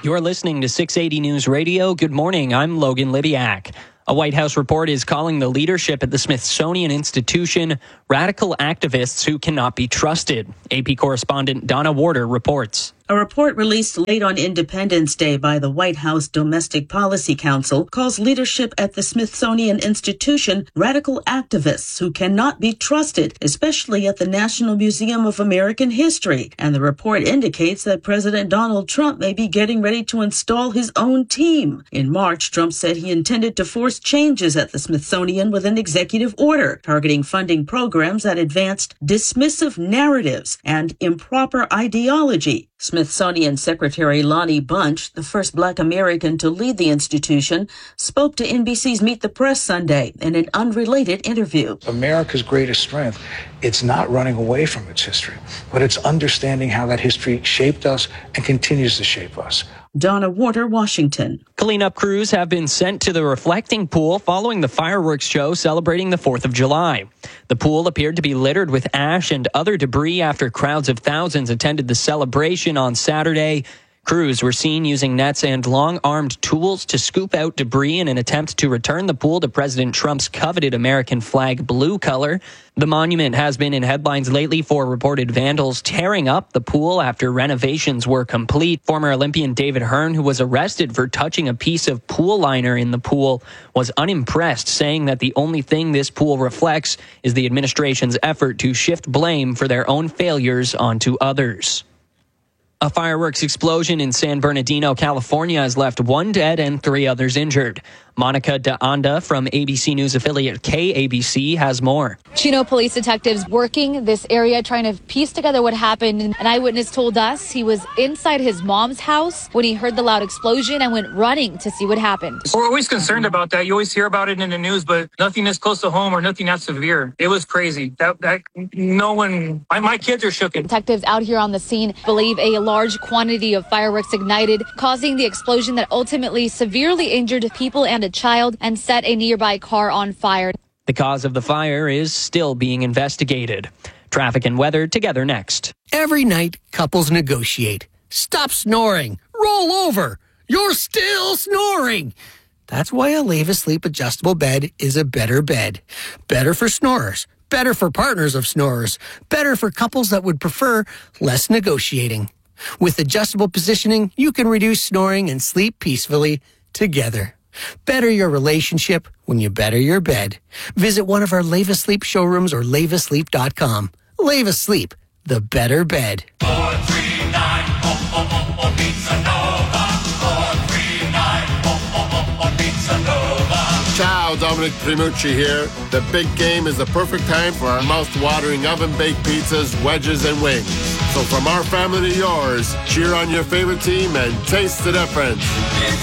You're listening to 680 News Radio. Good morning. I'm Logan Libiak. A White House report is calling the leadership at the Smithsonian Institution radical activists who cannot be trusted. AP correspondent Donna Warder reports. A report released late on Independence Day by the White House Domestic Policy Council calls leadership at the Smithsonian Institution radical activists who cannot be trusted, especially at the National Museum of American History. And the report indicates that President Donald Trump may be getting ready to install his own team. In March, Trump said he intended to force changes at the Smithsonian with an executive order targeting funding programs that advanced dismissive narratives and improper ideology. Smithsonian Secretary Lonnie Bunch, the first Black American to lead the institution, spoke to NBC's Meet the Press Sunday in an unrelated interview. America's greatest strength, it's not running away from its history, but it's understanding how that history shaped us and continues to shape us. Donna Warder, Washington. Cleanup crews have been sent to the reflecting pool following the fireworks show celebrating the 4th of July. The pool appeared to be littered with ash and other debris after crowds of thousands attended the celebration on Saturday. Crews were seen using nets and long-armed tools to scoop out debris in an attempt to return the pool to President Trump's coveted American flag blue color. The monument has been in headlines lately for reported vandals tearing up the pool after renovations were complete. Former Olympian David Hearn, who was arrested for touching a piece of pool liner in the pool, was unimpressed, saying that the only thing this pool reflects is the administration's effort to shift blame for their own failures onto others. A fireworks explosion in San Bernardino, California has left 1 dead and 3 others injured. Monica de Anda from ABC News affiliate KABC has more. Chino police detectives working this area trying to piece together what happened. An eyewitness told us he was inside his mom's house when he heard the loud explosion and went running to see what happened. We're always concerned about that. You always hear about it in the news, but nothing this close to home or nothing that severe. It was crazy. My kids are shooken. Detectives out here on the scene believe a large quantity of fireworks ignited, causing the explosion that ultimately severely injured people and a child and set a nearby car on fire. The cause of the fire is still being investigated. Traffic and weather together next. Every night, couples negotiate. Stop snoring. Roll over. You're still snoring. That's why a Leva Sleep adjustable bed is a better bed. Better for snorers. Better for partners of snorers. Better for couples that would prefer less negotiating. With adjustable positioning, you can reduce snoring and sleep peacefully together. Better your relationship when you better your bed. Visit one of our Leva Sleep showrooms or levasleep.com. Leva Sleep, the better bed. 439 Pizza Nova. 439 Pizza Nova. Ciao, Dominic Primucci here. The big game is the perfect time for our mouth-watering oven-baked pizzas, wedges, and wings. So from our family to yours, cheer on your favorite team and taste the difference.